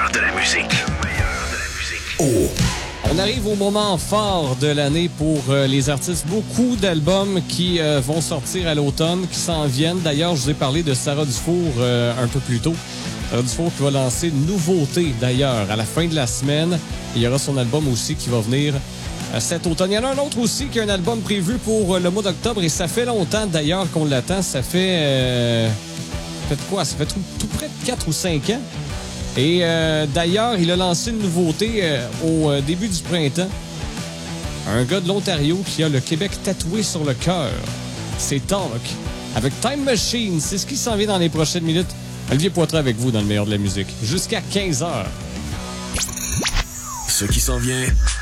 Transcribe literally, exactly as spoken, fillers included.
de la musique. Le meilleur de la musique. Oh! On arrive au moment fort de l'année pour euh, les artistes. Beaucoup d'albums qui euh, vont sortir à l'automne, qui s'en viennent. D'ailleurs, je vous ai parlé de Sarah Dufour euh, un peu plus tôt. Sarah Dufour qui va lancer une nouveauté, d'ailleurs, à la fin de la semaine. Il y aura son album aussi qui va venir euh, cet automne. Il y en a un autre aussi qui a un album prévu pour euh, le mois d'octobre. Et ça fait longtemps, d'ailleurs, qu'on l'attend. Ça fait... Euh, ça fait quoi? Ça fait tout, tout près de quatre ou cinq ans. Et euh, d'ailleurs, il a lancé une nouveauté euh, au euh, début du printemps. Un gars de l'Ontario qui a le Québec tatoué sur le cœur. C'est Talk. Avec Time Machine. C'est ce qui s'en vient dans les prochaines minutes. Olivier Poitras avec vous dans le meilleur de la musique. Jusqu'à quinze heures. Ce qui s'en vient